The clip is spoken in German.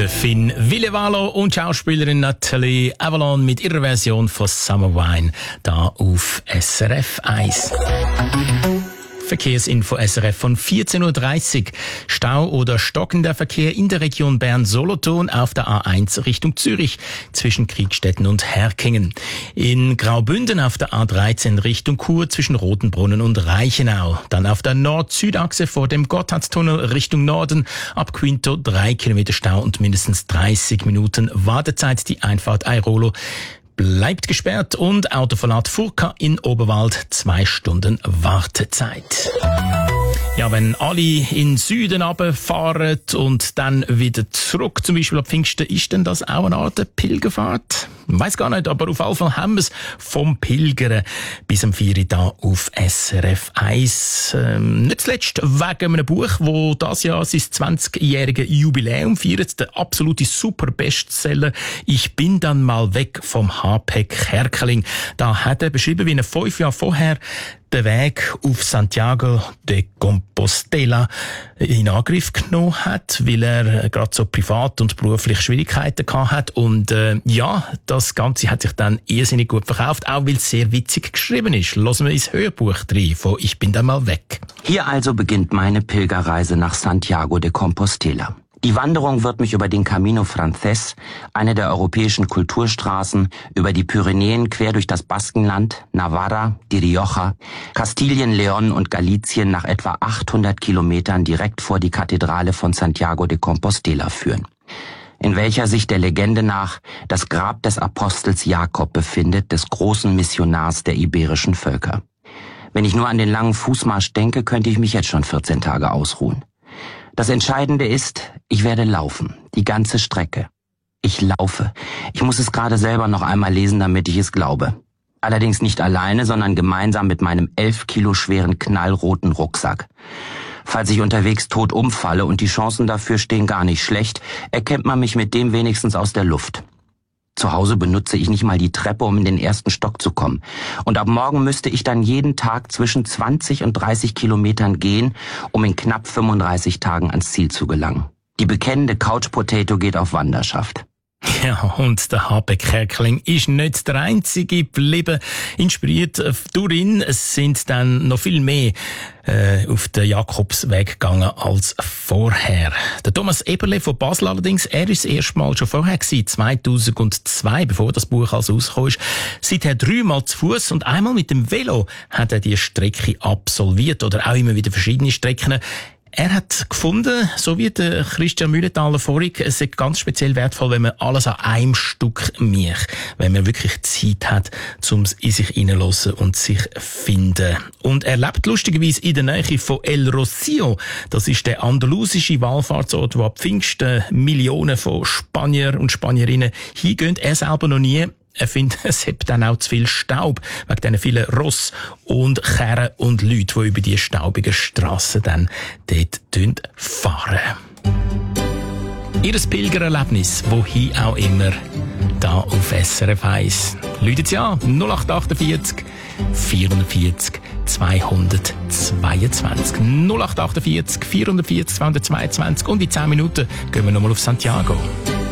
Der Finn Villevalo und Schauspielerin Nathalie Avalon mit ihrer Version von Summer Wine da auf SRF 1. Verkehrsinfo SRF von 14.30 Uhr. Stau oder stockender Verkehr in der Region Bern-Solothurn auf der A1 Richtung Zürich zwischen Kriegstetten und Herkingen. In Graubünden auf der A13 Richtung Chur zwischen Rotenbrunnen und Reichenau. Dann auf der Nord-Süd-Achse vor dem Gotthardstunnel Richtung Norden ab Quinto 3 Kilometer Stau und mindestens 30 Minuten Wartezeit. Die Einfahrt Airolo bleibt gesperrt und Autoverlad Furka in Oberwald 2 Stunden Wartezeit. Ja, wenn alle in den Süden runterfahren und dann wieder zurück, zum Beispiel ab Pfingsten, ist denn das auch eine Art Pilgerfahrt? Ich weiss gar nicht, aber auf jeden Fall haben wir es vom Pilgern bis am 4 Uhr da auf SRF 1. Nicht zuletzt wegen einem Buch, wo das Jahr sein 20-jähriges Jubiläum feiert, der absolute Super-Bestseller «Ich bin dann mal weg» vom H.P. Kerkeling. Da hat er beschrieben, wie er 5 Jahre vorher den Weg auf Santiago de Compostela in Angriff genommen hat, weil er gerade so privat und beruflich Schwierigkeiten gehabt hat. Und das Ganze hat sich dann irrsinnig gut verkauft, auch weil es sehr witzig geschrieben ist. Hören wir ins Hörbuch rein von «Ich bin dann mal weg». Hier also beginnt meine Pilgerreise nach Santiago de Compostela. Die Wanderung wird mich über den Camino Frances, eine der europäischen Kulturstraßen, über die Pyrenäen quer durch das Baskenland, Navarra, die Rioja, Kastilien, León und Galicien nach etwa 800 Kilometern direkt vor die Kathedrale von Santiago de Compostela führen, in welcher sich der Legende nach das Grab des Apostels Jakob befindet, des großen Missionars der iberischen Völker. Wenn ich nur an den langen Fußmarsch denke, könnte ich mich jetzt schon 14 Tage ausruhen. Das Entscheidende ist, ich werde laufen, die ganze Strecke. Ich laufe. Ich muss es gerade selber noch einmal lesen, damit ich es glaube. Allerdings nicht alleine, sondern gemeinsam mit meinem 11 Kilo schweren knallroten Rucksack. Falls ich unterwegs tot umfalle, und die Chancen dafür stehen gar nicht schlecht, erkennt man mich mit dem wenigstens aus der Luft. Zu Hause benutze ich nicht mal die Treppe, um in den ersten Stock zu kommen. Und ab morgen müsste ich dann jeden Tag zwischen 20 und 30 Kilometern gehen, um in knapp 35 Tagen ans Ziel zu gelangen. Die bekennende Couch Potato geht auf Wanderschaft. Ja, und der H.P. Kerkeling ist nicht der einzige geblieben. Inspiriert durch ihn. Es sind dann noch viel mehr auf den Jakobsweg gegangen als vorher. Der Thomas Eberle von Basel allerdings, er ist das erste Mal schon vorher gewesen, 2002, bevor das Buch also rausgekommen ist. Seither 3-mal zu Fuß und einmal mit dem Velo hat er die Strecke absolviert oder auch immer wieder verschiedene Strecken. Er hat gefunden, so wie der Christian Mühlenthaler vorhin, es ist ganz speziell wertvoll, wenn man alles an einem Stück macht, wenn man wirklich Zeit hat, um in sich hineinzuhören und sich finden. Und er lebt lustigerweise in der Nähe von El Rocío. Das ist der andalusische Wallfahrtsort, wo ab Pfingsten Millionen von Spanier und Spanierinnen hingehen. Er selber noch nie. Er findet, es hat dann auch zu viel Staub, wegen diesen vielen Ross und Kerren und Leute, die über die staubigen Strassen dann dort fahren. Ihres Pilgererlebnis, wohin auch immer, da auf SRF 1. Läutet Sie an, 0848 440 222. 0848 440 222. Und in 10 Minuten gehen wir nochmal auf Santiago.